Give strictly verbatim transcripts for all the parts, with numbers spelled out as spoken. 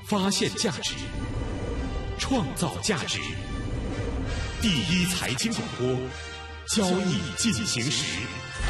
发现价值，创造价值。第一财经广播，交易进行时。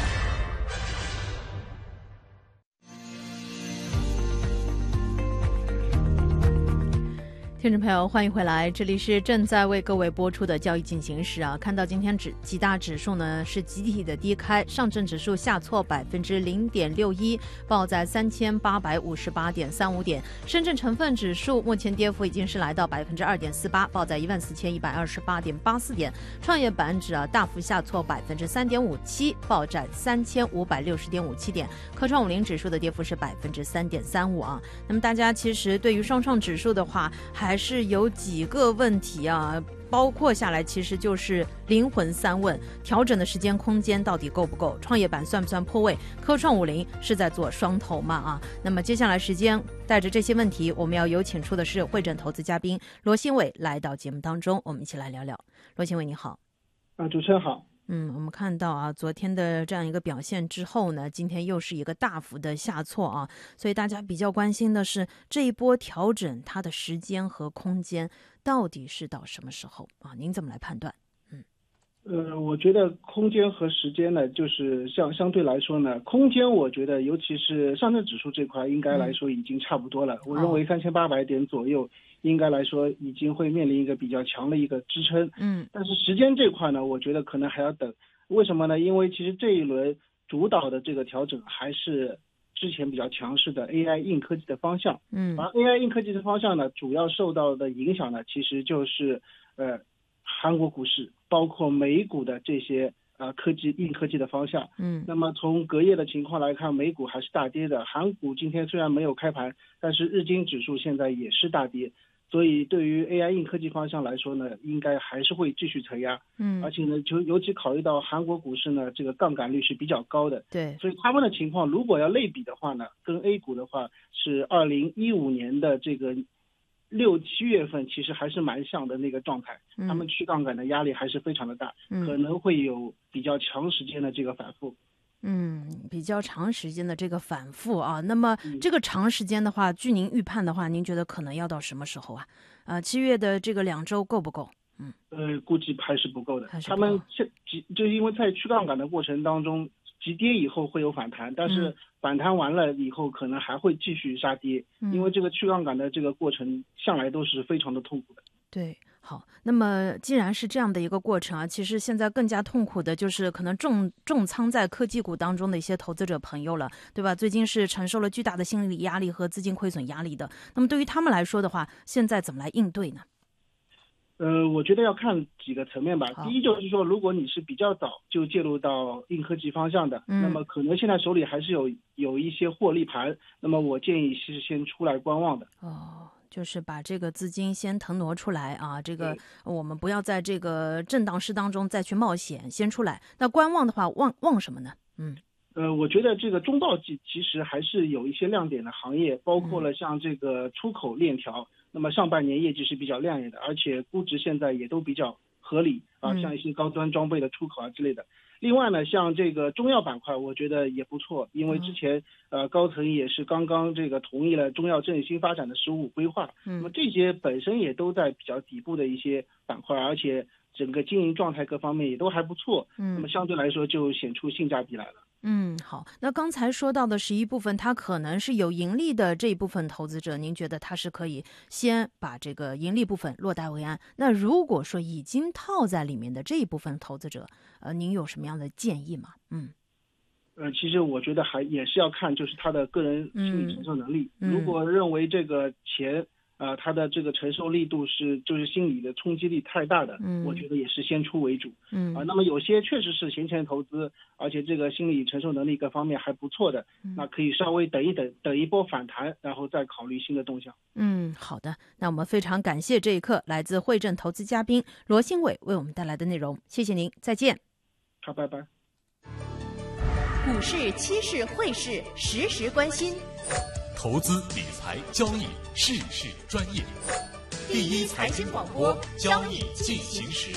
听众朋友，欢迎回来，这里是正在为各位播出的交易进行时啊。看到今天指几大指数呢是集体的低开，上证指数下挫百分之零点六一，报在三千八百五十八点三五点。深圳成分指数目前跌幅已经是来到百分之二点四八，报在一万四千一百二十八点八四点。创业板指啊大幅下挫百分之三点五七，报在三千五百六十点五七点。科创五零指数的跌幅是百分之三点三五啊。那么大家其实对于上创指数的话，还是有几个问题啊，包括下来其实就是灵魂三问：调整的时间空间到底够不够？创业板算不算破位？科创五零是在做双头嘛啊？那么接下来时间带着这些问题，我们要有请出的是汇证投资嘉宾罗新伟来到节目当中，我们一起来聊聊。罗新伟你好。 啊，主持人好。 嗯，我们看到啊，昨天的这样一个表现之后呢，今天又是一个大幅的下挫啊，所以大家比较关心的是这一波调整它的时间和空间到底是到什么时候啊？您怎么来判断？嗯， 呃，我觉得空间和时间呢，就是相相对来说呢，空间我觉得尤其是上证指数这块，应该来说已经差不多了。嗯、我认为三千八百点左右。应该来说已经会面临一个比较强的一个支撑， 嗯， 但是时间这块呢，我觉得可能还要等。为什么呢？因为其实这一轮主导的这个调整还是之前比较强势的 A I 硬科技的方向， 嗯， 而 A I 硬科技的方向呢，主要受到的影响呢，其实就是呃韩国股市，包括美股的这些呃科技硬科技的方向， 嗯， 那么从隔夜的情况来看，美股还是大跌的，韩股今天虽然没有开盘，但是日经指数现在也是大跌。所以对于 A I 硬科技方向来说呢，应该还是会继续承压， 嗯， 而且呢，就尤其考虑到韩国股市呢，这个杠杆率是比较高的， 对， 所以他们的情况如果要类比的话呢，跟 A 股的话是二零一五年的这个六七月份，其实还是蛮像的那个状态， 嗯、 他们去杠杆的压力还是非常的大， 嗯、 可能会有比较长时间的这个反复。 嗯，比较长时间的这个反复啊，那么这个长时间的话，据您预判的话，您觉得可能要到什么时候啊？呃，七月的这个两周够不够？嗯， 呃，估计还是不够的。 还是他们急，就因为在去杠杆的过程当中，急跌以后会有反弹，但是反弹完了以后，可能还会继续杀跌， 嗯、 因为这个去杠杆的这个过程向来都是非常的痛苦的。 对。好，那么既然是这样的一个过程啊，其实现在更加痛苦的就是可能重重仓在科技股当中的一些投资者朋友了，对吧？最近是承受了巨大的心理压力和资金亏损压力的。那么对于他们来说的话，现在怎么来应对呢？ 呃，我觉得要看几个层面吧。第一就是说，如果你是比较早就介入到硬科技方向的， 嗯、 那么可能现在手里还是有有一些获利盘，那么我建议是先出来观望的。 哦。就是把这个资金先腾挪出来啊，这个我们不要在这个震荡市当中再去冒险，先出来。那观望的话，望望什么呢？嗯， 呃，我觉得这个中报季其实还是有一些亮点的行业，包括了像这个出口链条，嗯、那么上半年业绩是比较亮眼的，而且估值现在也都比较合理啊， 嗯、 像一些高端装备的出口啊之类的。另外呢，像这个中药板块，我觉得也不错，因为之前呃高层也是刚刚这个同意了中药振兴发展的十五规划， 嗯， 那么这些本身也都在比较底部的一些板块，而且整个经营状态各方面也都还不错， 嗯， 那么相对来说就显出性价比来了。 嗯，好，那刚才说到的是一部分它可能是有盈利的这一部分投资者，您觉得它是可以先把这个盈利部分落袋为安。那如果说已经套在里面的这一部分投资者，呃，您有什么样的建议吗？嗯， 呃，其实我觉得还也是要看就是他的个人心理承受能力， 嗯、 如果认为这个钱呃，它的这个承受力度是就是心理的冲击力太大的， 嗯， 我觉得也是先出为主， 嗯啊、呃，那么有些确实是闲钱投资，而且这个心理承受能力各方面还不错的， 嗯、 那可以稍微等一等，等一波反弹，然后再考虑新的动向。 嗯，好的，那我们非常感谢这一刻来自汇证投资嘉宾罗新伟为我们带来的内容，谢谢您，再见。 好，拜拜。 股市、期市、汇市，时时关心。 投资理财交易事事专业，第一财经广播，交易进行时。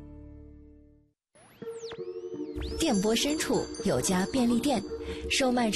电波深处有家便利店，售卖着